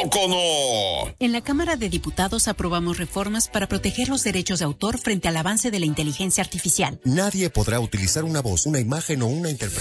poco no? En la Cámara de Diputados aprobamos reformas para proteger los derechos de autor frente al avance de la inteligencia artificial. Nadie podrá utilizar una voz, una imagen o una interpretación